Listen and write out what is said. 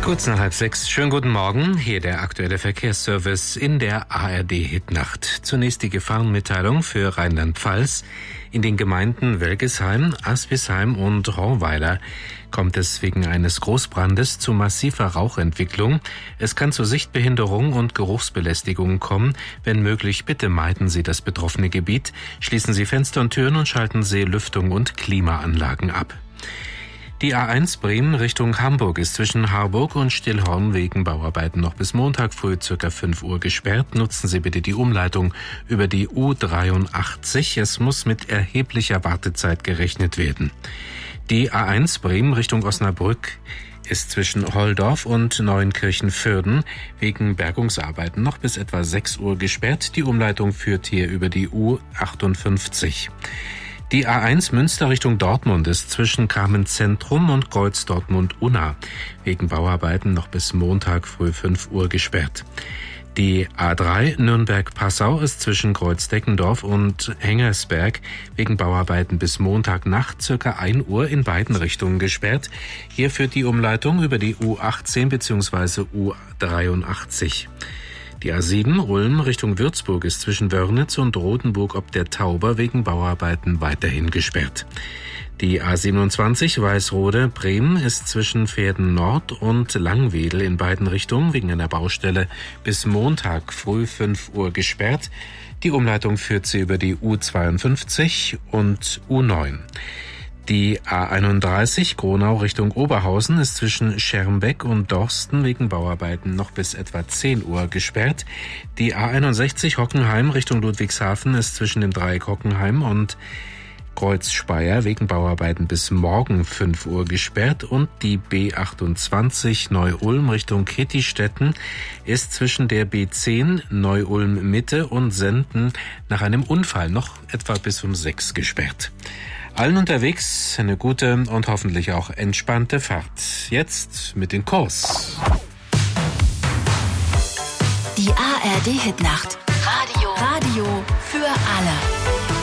Kurz nach 5:30. Schönen guten Morgen. Hier der aktuelle Verkehrsservice in der ARD-Hitnacht. Zunächst die Gefahrenmitteilung für Rheinland-Pfalz. In den Gemeinden Welgesheim, Aspisheim und Hornweiler kommt es wegen eines Großbrandes zu massiver Rauchentwicklung. Es kann zu Sichtbehinderung und Geruchsbelästigung kommen. Wenn möglich, bitte meiden Sie das betroffene Gebiet, schließen Sie Fenster und Türen und schalten Sie Lüftung und Klimaanlagen ab. Die A1 Bremen Richtung Hamburg ist zwischen Harburg und Stillhorn wegen Bauarbeiten noch bis Montag früh ca. 5 Uhr gesperrt. Nutzen Sie bitte die Umleitung über die U83. Es muss mit erheblicher Wartezeit gerechnet werden. Die A1 Bremen Richtung Osnabrück ist zwischen Holdorf und Neuenkirchen-Vörden wegen Bergungsarbeiten noch bis etwa 6 Uhr gesperrt. Die Umleitung führt hier über die U58. Die A1 Münster Richtung Dortmund ist zwischen Kamenz-Zentrum und Kreuz Dortmund-Unna wegen Bauarbeiten noch bis Montag früh 5 Uhr gesperrt. Die A3 Nürnberg-Passau ist zwischen Kreuz-Deckendorf und Hengersberg wegen Bauarbeiten bis Montagnacht ca. 1 Uhr in beiden Richtungen gesperrt. Hier führt die Umleitung über die U18 bzw. U83. Die A7 Ulm Richtung Würzburg ist zwischen Wörnitz und Rotenburg ob der Tauber wegen Bauarbeiten weiterhin gesperrt. Die A27 Weißrode Bremen ist zwischen Pferden Nord und Langwedel in beiden Richtungen wegen einer Baustelle bis Montag früh 5 Uhr gesperrt. Die Umleitung führt sie über die U52 und U9. Die A31 Gronau Richtung Oberhausen ist zwischen Schermbeck und Dorsten wegen Bauarbeiten noch bis etwa 10 Uhr gesperrt. Die A61 Hockenheim Richtung Ludwigshafen ist zwischen dem Dreieck Hockenheim und Kreuz-Speyer wegen Bauarbeiten bis morgen 5 Uhr gesperrt. Und die B28 Neu-Ulm Richtung Kittistetten ist zwischen der B10 Neu-Ulm Mitte und Senden nach einem Unfall noch etwa bis um 6 gesperrt. Allen unterwegs eine gute und hoffentlich auch entspannte Fahrt. Jetzt mit den Kurs. Die ARD Hitnacht. Radio für alle.